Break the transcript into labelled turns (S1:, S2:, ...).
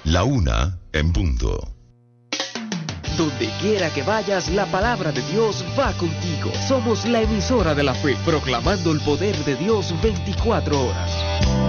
S1: 1:00
S2: Donde quiera que vayas, la palabra de Dios va contigo. Somos la emisora de la fe, proclamando el poder de Dios 24 horas.